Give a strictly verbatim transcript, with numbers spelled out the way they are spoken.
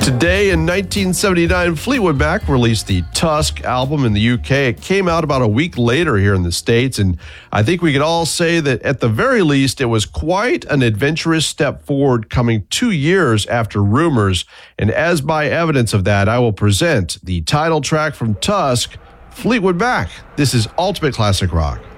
Today in nineteen seventy-nine, Fleetwood Mac released the Tusk album in the U K. It came out about a week later here in the States, and I think we could all say that at the very least, it was quite an adventurous step forward coming two years after Rumors. And as by evidence of that, I will present the title track from Tusk, Fleetwood Mac. This is Ultimate Classic Rock.